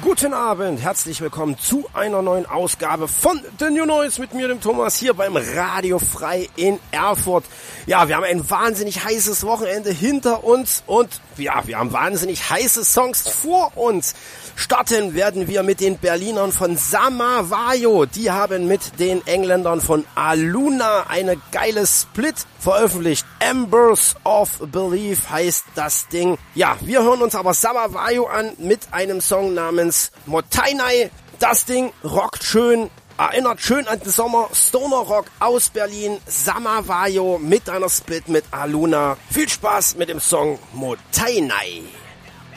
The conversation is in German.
Guten Abend, herzlich willkommen zu einer neuen Ausgabe von The New Noise mit mir, dem Thomas, hier beim Radio Frei in Erfurt. Ja, wir haben ein wahnsinnig heißes Wochenende hinter uns und ja, wir haben wahnsinnig heiße Songs vor uns. Starten werden wir mit den Berlinern von Samavayo. Die haben mit den Engländern von Aluna eine geile Split veröffentlicht. Embers of Belief heißt das Ding. Ja, wir hören uns aber Samavayo an mit einem Song namens Motainai. Das Ding rockt schön, erinnert schön an den Sommer. Stoner Rock aus Berlin. Samavayo mit einer Split mit Aluna. Viel Spaß mit dem Song Motainai.